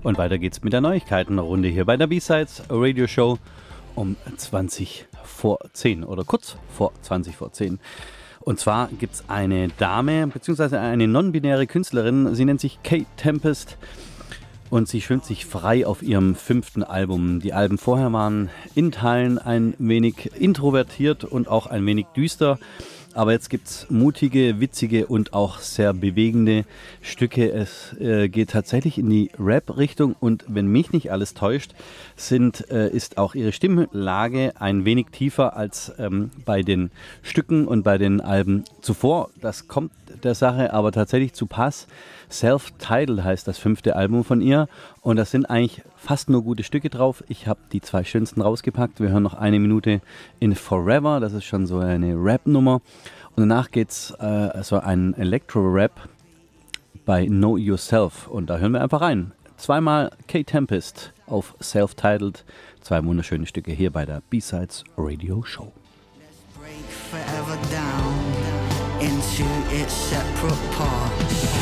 Und weiter geht's mit der Neuigkeitenrunde hier bei der B-Sides Radio Show um 20 vor 10 oder kurz vor 20 vor 10. Und zwar gibt's eine Dame, beziehungsweise eine non-binäre Künstlerin, sie nennt sich Kate Tempest und sie schwimmt sich frei auf ihrem 5. Album. Die Alben vorher waren in Teilen ein wenig introvertiert und auch ein wenig düster. Aber jetzt gibt's mutige, witzige und auch sehr bewegende Stücke. Es geht tatsächlich in die Rap-Richtung und wenn mich nicht alles täuscht, ist auch ihre Stimmlage ein wenig tiefer als bei den Stücken und bei den Alben zuvor. Das kommt der Sache aber tatsächlich zu Pass. Self-Titled heißt das 5. Album von ihr und das sind eigentlich fast nur gute Stücke drauf. Ich habe die 2 schönsten rausgepackt. Wir hören noch 1 Minute in Forever, das ist schon so eine Rap-Nummer. Und danach geht's so ein Electro-Rap bei Know Yourself und da hören wir einfach rein. 2-mal Kate Tempest auf Self-Titled, 2 wunderschöne Stücke hier bei der B-Sides Radio Show. Break forever down into its separate parts.